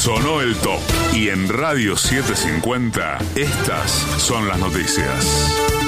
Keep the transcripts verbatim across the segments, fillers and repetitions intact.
Sonó el top. Y en Radio setecientos cincuenta, estas son las noticias.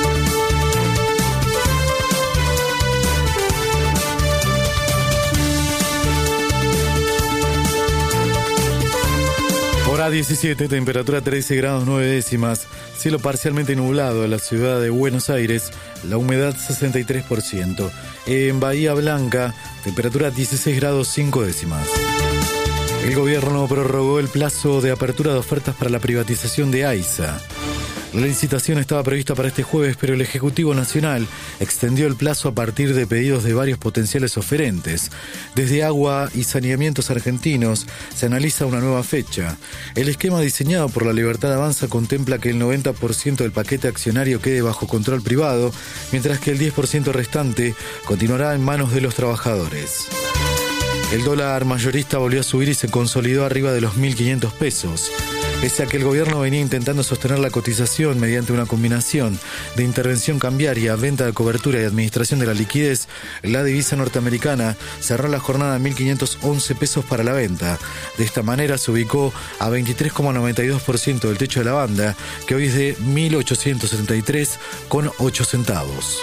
Hora diecisiete, temperatura trece grados nueve décimas, cielo parcialmente nublado en la ciudad de Buenos Aires, la humedad sesenta y tres por ciento. En Bahía Blanca, temperatura dieciséis grados cinco décimas. El gobierno prorrogó el plazo de apertura de ofertas para la privatización de AISA. La licitación estaba prevista para este jueves, pero el Ejecutivo Nacional extendió el plazo a partir de pedidos de varios potenciales oferentes. Desde Agua y Saneamientos Argentinos se analiza una nueva fecha. El esquema diseñado por La Libertad Avanza contempla que el noventa por ciento del paquete accionario quede bajo control privado, mientras que el diez por ciento restante continuará en manos de los trabajadores. El dólar mayorista volvió a subir y se consolidó arriba de los mil quinientos pesos. Pese a que el gobierno venía intentando sostener la cotización mediante una combinación de intervención cambiaria, venta de cobertura y administración de la liquidez, la divisa norteamericana cerró la jornada en mil quinientos once pesos para la venta. De esta manera se ubicó a veintitrés coma noventa y dos por ciento del techo de la banda, que hoy es de mil ochocientos setenta y tres coma ocho centavos.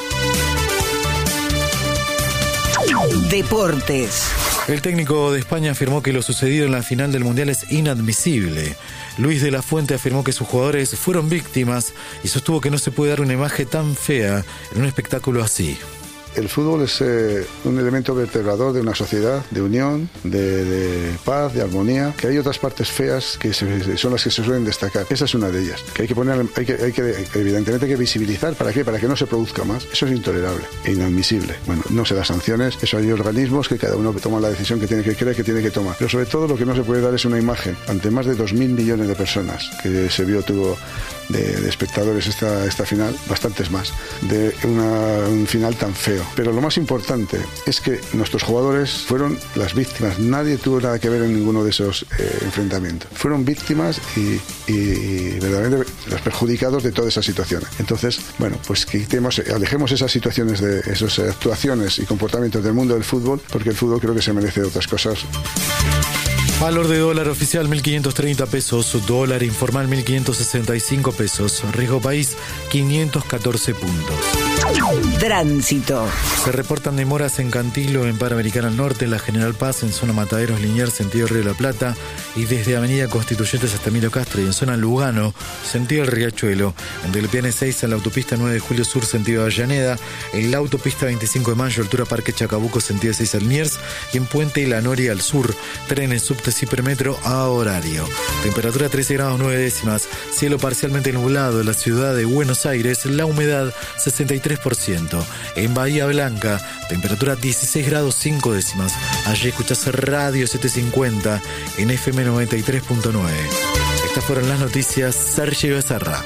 Deportes. El técnico de España afirmó que lo sucedido en la final del Mundial es inadmisible. Luis de la Fuente afirmó que sus jugadores fueron víctimas y sostuvo que no se puede dar una imagen tan fea en un espectáculo así. El fútbol es eh, un elemento vertebrador de una sociedad, de unión, de, de paz, de armonía, que hay otras partes feas que se, son las que se suelen destacar. Esa es una de ellas, que hay que poner, hay que, hay que evidentemente hay que visibilizar. ¿Para qué? Para que no se produzca más. Eso es intolerable e inadmisible. Bueno, no se da sanciones, eso hay organismos que cada uno toma la decisión que tiene que creer que tiene que tomar. Pero sobre todo lo que no se puede dar es una imagen ante más de dos mil millones de personas que se vio, tuvo de, de espectadores esta, esta final, bastantes más, de una, un final tan feo. Pero lo más importante es que nuestros jugadores fueron las víctimas. Nadie tuvo nada que ver en ninguno de esos eh, enfrentamientos. Fueron víctimas y, y, y verdaderamente los perjudicados de toda esa situación. Entonces, bueno, pues quitemos, alejemos esas situaciones, de esas actuaciones y comportamientos del mundo del fútbol, porque el fútbol creo que se merece otras cosas. Valor de dólar oficial mil quinientos treinta pesos, dólar informal mil quinientos sesenta y cinco pesos, riesgo país quinientos catorce puntos. Tránsito. Se reportan demoras en Cantilo, en Panamericana al Norte, en la General Paz, en zona Mataderos, Liniers, sentido Río de la Plata, y desde Avenida Constituyentes hasta Emilio Castro, y en zona Lugano, sentido el Riachuelo, en Delpiane seis, en la autopista nueve de Julio Sur, sentido Avellaneda, en la autopista veinticinco de Mayo, altura Parque Chacabuco, sentido seis al Liniers, y en Puente La Noria al sur, trenes, subtes y premetro a horario. Temperatura trece grados nueve décimas, cielo parcialmente nublado en la ciudad de Buenos Aires, la humedad sesenta y tres por ciento. En Bahía Blanca, temperatura dieciséis grados cinco décimas. Allí escuchás Radio setecientos cincuenta en F M noventa y tres punto nueve. Estas fueron las noticias. Sergio Becerra.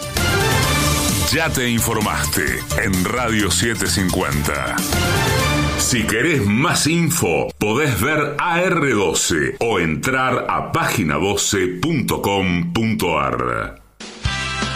Ya te informaste en Radio setecientos cincuenta. Si querés más info, podés ver A R doce o entrar a página doce punto com punto ar.